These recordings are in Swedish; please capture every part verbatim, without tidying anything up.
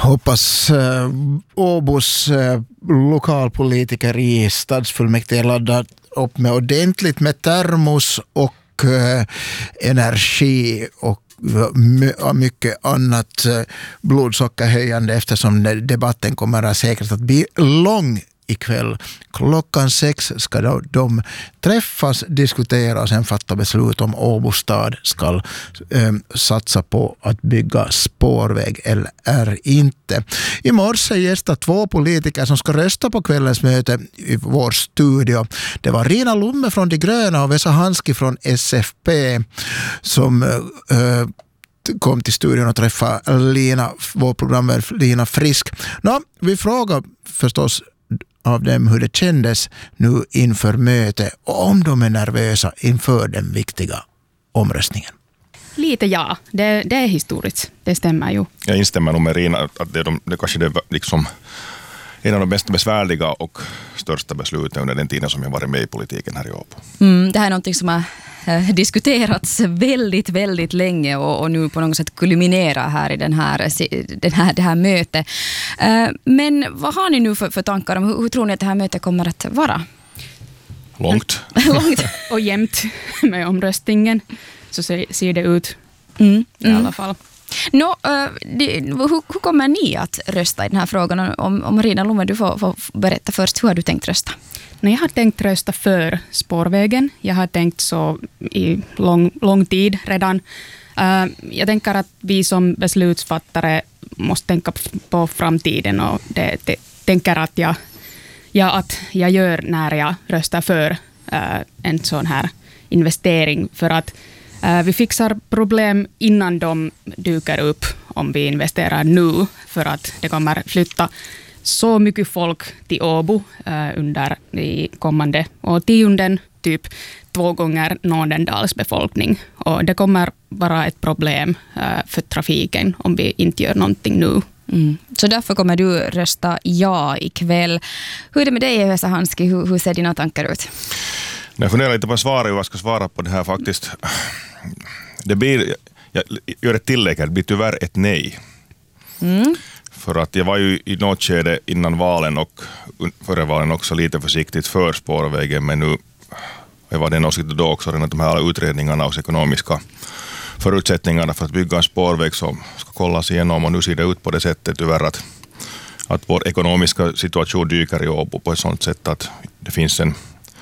Hoppas äh, Åbos äh, lokalpolitiker i stadsfullmäktige laddat upp med ordentligt med termos och äh, energi och mycket annat äh, blodsockerhöjande, eftersom debatten kommer att säkert att bli lång ikväll. Klockan sex ska då de träffas, diskutera och sen fatta beslut om Åbo stad ska eh, satsa på att bygga spårväg eller är inte. I morse gästade två politiker som ska rösta på kvällens möte i vår studio. Det var Rina Lumme från De gröna och Vesa Hanski från S F P som eh, kom till studion och träffade Lina, vår programvärd Lina Frisk. Nå, vi frågar förstås av dem hur det kändes nu inför möte och om de är nervösa inför den viktiga omröstningen. Lite ja, det, det är historiskt, det stämmer ju. Jag instämmer nog med Rina att det, är de, det kanske är liksom en av de mest besvärliga och största besluten under den tiden som jag varit med i politiken här i Åbo. Mm, det här är någonting som har eh, diskuterats väldigt, väldigt länge och, och nu på något sätt kulminerar här i den här, den här, det här mötet. Eh, men vad har ni nu för, för tankar om hur, hur tror ni att det här mötet kommer att vara? Långt. Långt och jämnt med omröstningen så ser, ser det ut mm, i alla fall. Nå, uh, det, hur, hur kommer ni att rösta i den här frågan? Om, om Rina Lumme, du får, får berätta först, hur har du tänkt rösta? Nej, jag har tänkt rösta för spårvägen. Jag har tänkt så i lång, lång tid redan. Uh, jag tänker att vi som beslutsfattare måste tänka på framtiden och det, det tänker att jag, ja, att jag gör när jag röstar för uh, en sån här investering, för att Uh, vi fixar problem innan de dyker upp om vi investerar nu, för att det kommer flytta så mycket folk till Åbo uh, under de kommande årtionden, typ två gånger Nordendals befolkning. Och det kommer vara ett problem uh, för trafiken om vi inte gör någonting nu. Mm. Så därför kommer du rösta ja ikväll. Hur är det med dig, Vesa Hanski? Hur, hur ser dina tankar ut? Jag funderar lite på svaret och jag ska svara på det här faktiskt. Det blir, jag gör ett tillägg här, det blir tyvärr ett nej. Mm. För att jag var ju i något skede innan valen och före valen också lite försiktigt för spårvägen, men nu jag var den åsikten då också att de här utredningarna och ekonomiska förutsättningarna för att bygga en spårväg som ska kollas igenom, och nu ser det ut på det sättet tyvärr att, att vår ekonomiska situation dyker i Åbo på ett sådant sätt att det finns en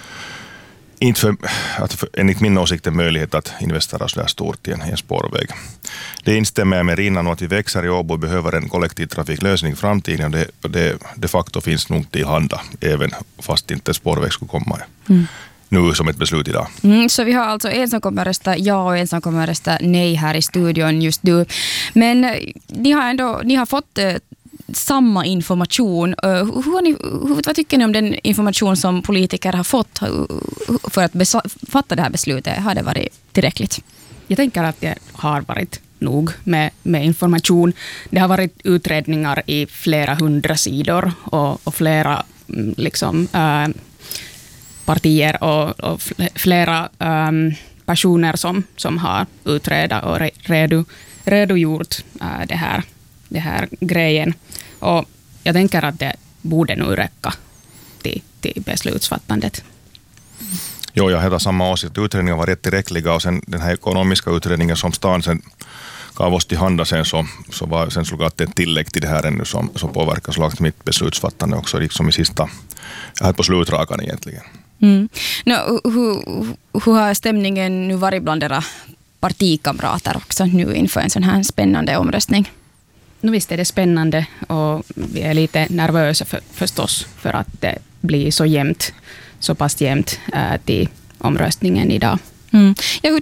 inte för, att för, enligt min åsikt en möjlighet att investera så där stort i en, en spårväg. Det instämmer jag med Rina att vi växer i Åbo och behöver en kollektivtrafiklösning i framtiden, och det, det de facto finns nog till handa även fast inte spårväg skulle komma mm. nu som ett beslut idag. Mm, så vi har alltså en som kommer rösta ja och en som kommer rösta nej här i studion just nu. Men ni har ändå ni har fått eh, samma information. Uh, hur, ni, hur, vad tycker ni om den information som politiker har fått för att besa- fatta det här beslutet? Har det varit tillräckligt? Jag tänker att det har varit nog med, med information. Det har varit utredningar i flera hundra sidor och, och flera liksom, uh, partier och, och flera um, personer som, som har utredat och redo, redogjort uh, det här, det här grejen. Och jag tänker att det borde nu räcka till, till beslutsfattandet. Jo, jag hävdar samma åsikt. Utredningen var rätt tillräckliga och sen den här ekonomiska utredningen som stan sen gav oss till handa sen så, så var sen slugat ett tillägg till det här ännu som, som påverkar slagt mitt beslutsfattande också liksom i sista, jag hade på slutrakan egentligen. Mm. No, hur, hur har stämningen nu varit bland era partikamrater också nu inför en sån här spännande omröstning? Nu visst är det spännande och vi är lite nervösa för, förstås för att det blir så jämnt, så pass jämnt äh, till omröstningen idag. Mm. Ja, hur,